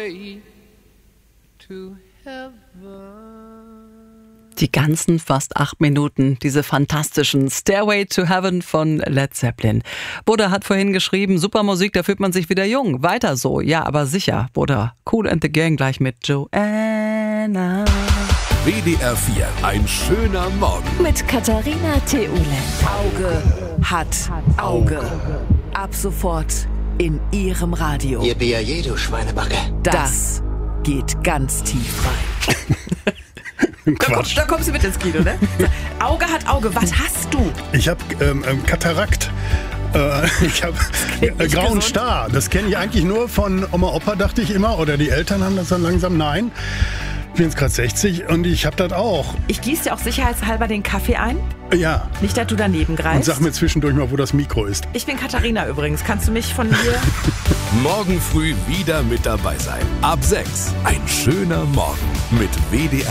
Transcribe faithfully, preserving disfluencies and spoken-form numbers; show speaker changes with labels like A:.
A: Stairway to Heaven.
B: Die ganzen fast acht Minuten, diese fantastischen Stairway to Heaven von Led Zeppelin. Buddha hat vorhin geschrieben, super Musik, da fühlt man sich wieder jung. Weiter so, ja, aber sicher. Buddha, Kool and the Gang gleich mit Joanna.
C: W D R vier, ein schöner Morgen.
D: Mit Katharina Theoulen. Auge hat Auge. Ab sofort in Ihrem Radio.
E: Ihr B A J, du Schweinebacke.
D: Das geht ganz tief rein.
F: Da, komm,
D: da kommst du mit ins Kino, ne? Auge hat Auge, was hast du?
F: Ich habe ähm, ähm, Katarakt. Äh, ich habe äh, grauen
D: gesund.
F: Star. Das kenne ich eigentlich nur von Oma, Opa, dachte ich immer. Oder die Eltern haben das dann langsam. Nein, ich bin jetzt gerade sechzig und ich habe das auch.
D: Ich gieße dir auch sicherheitshalber den Kaffee ein.
F: Ja.
D: Nicht, dass du daneben greifst.
F: Und sag mir zwischendurch mal, wo das Mikro ist.
D: Ich bin Katharina übrigens. Kannst du mich von hier...
C: Morgen früh wieder mit dabei sein. Ab sechs, ein schöner Morgen mit W D R